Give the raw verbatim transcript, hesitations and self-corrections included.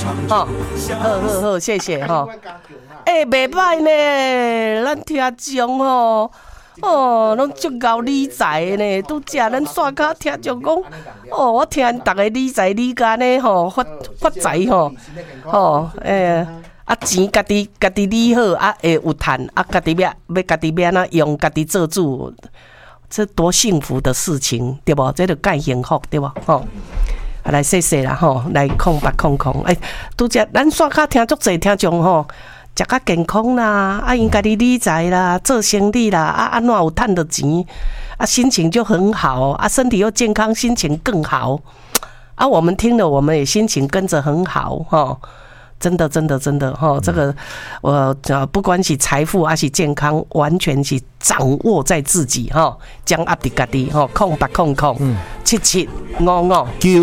好，好好好，谢谢哈。哎，袂歹呢，咱听众吼。哦，拢足够理财呢，拄则咱线卡听众讲，哦，我听逐个理财理家呢吼发发财吼，吼诶，啊钱家己家己理好，啊会有趁，啊家己要要家己要安怎用，家己做主，这多幸福的事情，对无？这就介幸福，对无？吼、哦，啊来谢谢啦吼，来空白空空，诶、欸，拄则咱线卡听足侪听众吼。食较健康啦，啊，因家己理财啦，做生意啦，啊，安怎有赚到钱，啊，心情就很好，啊，身体又健康，心情更好，啊，我们听了，我们也心情跟着很好，哈，真的，真的，真的，哈，这个我不管是财富还是健康，完全是掌握在自己，哈，掌握伫家己，哈，空八空空，七七五五九。